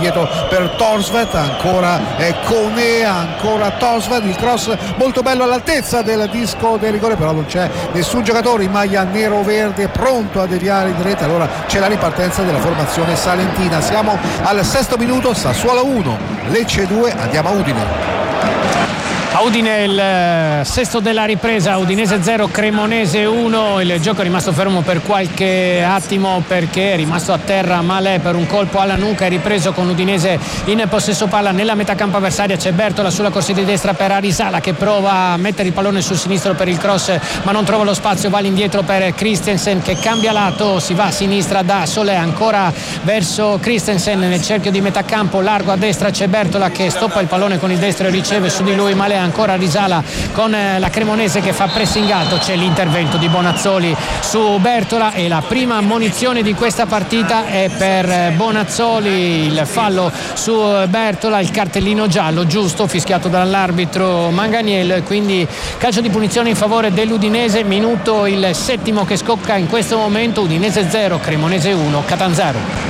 indietro per Torsved, ancora Conea, ancora Torsved, il cross molto bello all'altezza del disco del rigore, però non c'è nessun giocatore in maglia nero-verde pronto a deviare in rete. Allora c'è la ripartenza della formazione salentina. Siamo al sesto minuto, Sassuolo 1 Lecce 2, andiamo a Udine. A Udine il sesto della ripresa, Udinese 0, Cremonese 1, il gioco è rimasto fermo per qualche attimo perché è rimasto a terra Malè per un colpo alla nuca, è ripreso con Udinese in possesso palla nella metà campo avversaria, c'è Bertola sulla corsia di destra per Arisala che prova a mettere il pallone sul sinistro per il cross ma non trova lo spazio, va all'indietro per Christensen che cambia lato, si va a sinistra da Solé, ancora verso Christensen nel cerchio di metà campo, largo a destra c'è Bertola che stoppa il pallone con il destro e riceve su di lui Malè, ancora Risala con la Cremonese che fa pressing alto, c'è l'intervento di Bonazzoli su Bertola e la prima ammonizione di questa partita è per Bonazzoli, il fallo su Bertola, il cartellino giallo giusto fischiato dall'arbitro Manganiel, quindi calcio di punizione in favore dell'Udinese, minuto il settimo che scocca in questo momento, Udinese 0, Cremonese 1, Catanzaro.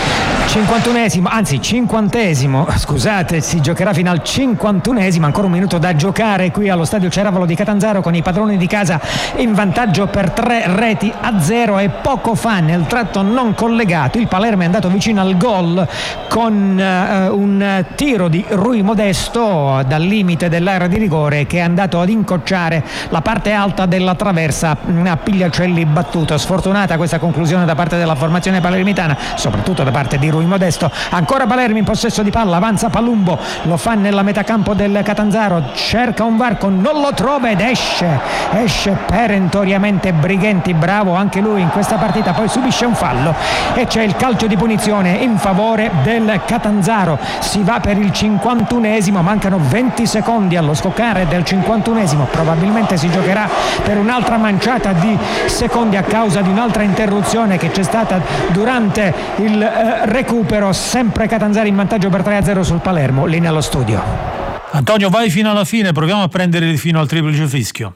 50esimo, scusate, si giocherà fino al 51esimo, ancora un minuto da giocare qui allo stadio Ceravolo di Catanzaro con i padroni di casa in vantaggio per 3-0 e poco fa nel tratto non collegato il Palermo è andato vicino al gol con un tiro di Rui Modesto dal limite dell'area di rigore che è andato ad incocciare la parte alta della traversa a Pigliacelli battuto. Sfortunata questa conclusione da parte della formazione palermitana, soprattutto da parte di Rui Modesto. Ancora Palermo in possesso di palla, avanza Palumbo, lo fa nella metà campo del Catanzaro, cerca un varco, non lo trova ed esce perentoriamente Brighenti, bravo anche lui in questa partita, poi subisce un fallo e c'è il calcio di punizione in favore del Catanzaro. Si va per il 51esimo, mancano 20 secondi allo scoccare del 51esimo, probabilmente si giocherà per un'altra manciata di secondi a causa di un'altra interruzione che c'è stata durante il recupero, sempre Catanzaro in vantaggio per 3-0 sul Palermo. Linea allo studio. Antonio, vai fino alla fine, proviamo a prendere fino al triplice fischio.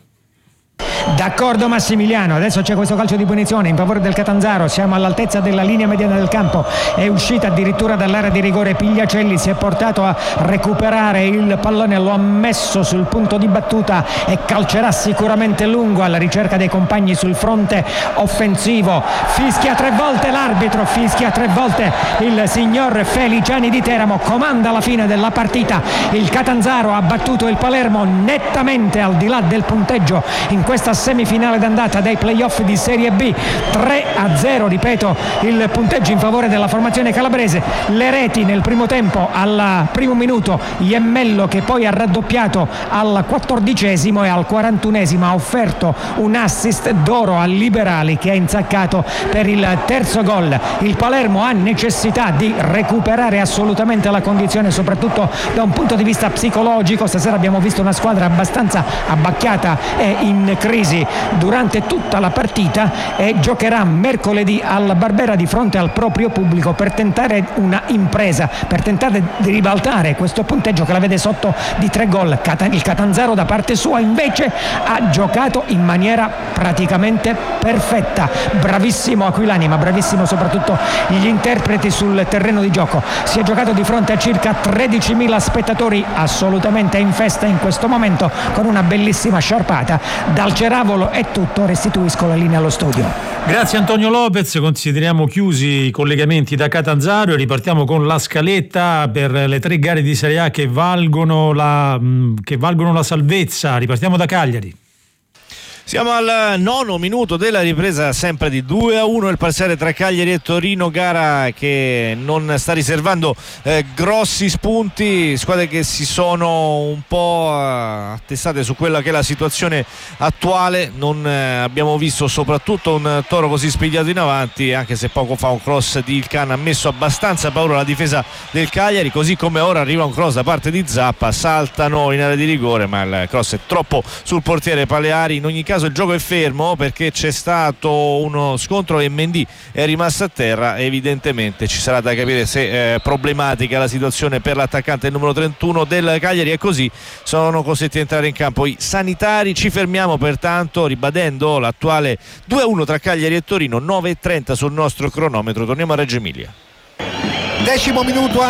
D'accordo Massimiliano, adesso c'è questo calcio di punizione in favore del Catanzaro, siamo all'altezza della linea mediana del campo, è uscita addirittura dall'area di rigore Pigliacelli, si è portato a recuperare il pallone, lo ha messo sul punto di battuta e calcerà sicuramente lungo alla ricerca dei compagni sul fronte offensivo. Fischia 3 volte l'arbitro, fischia 3 volte il signor Feliciani di Teramo, comanda la fine della partita. Il Catanzaro ha battuto il Palermo nettamente al di là del punteggio in questa semifinale d'andata dei playoff di Serie B, 3-0, ripeto il punteggio in favore della formazione calabrese. Le reti nel primo tempo, al primo minuto Iemmello che poi ha raddoppiato al 14esimo e al 41esimo ha offerto un assist d'oro al Liberali che ha insaccato per il terzo gol. Il Palermo ha necessità di recuperare assolutamente la condizione, soprattutto da un punto di vista psicologico. Stasera abbiamo visto una squadra abbastanza abbacchiata e in crisi durante tutta la partita e giocherà mercoledì al Barbera di fronte al proprio pubblico per tentare una impresa, per tentare di ribaltare questo punteggio che la vede sotto di 3 gol. Il Catanzaro da parte sua invece ha giocato in maniera praticamente perfetta, bravissimo Aquilani ma bravissimo soprattutto gli interpreti sul terreno di gioco. Si è giocato di fronte a circa 13.000 spettatori assolutamente in festa in questo momento con una bellissima sciarpata. Dal Ceravolo è tutto, restituisco la linea allo studio. Grazie Antonio Lopez, consideriamo chiusi i collegamenti da Catanzaro e ripartiamo con la scaletta per le 3 gare di Serie A che valgono la salvezza. Ripartiamo da Cagliari. Siamo al 9° minuto della ripresa, sempre di 2-1 il parziale tra Cagliari e Torino, gara che non sta riservando grossi spunti, squadre che si sono un po' attestate su quella che è la situazione attuale. Non abbiamo visto soprattutto un Toro così spigliato in avanti, anche se poco fa un cross di Ilcan ha messo abbastanza paura alla difesa del Cagliari, così come ora arriva un cross da parte di Zappa, saltano in area di rigore ma il cross è troppo sul portiere Paleari. In ogni caso il gioco è fermo perché c'è stato uno scontro e Mendy è rimasto a terra. Evidentemente ci sarà da capire se è problematica la situazione per l'attaccante numero 31 del Cagliari e così sono costretti a entrare in campo i sanitari. Ci fermiamo pertanto ribadendo l'attuale 2-1 tra Cagliari e Torino, 9:30 sul nostro cronometro. Torniamo a Reggio Emilia. 10° minuto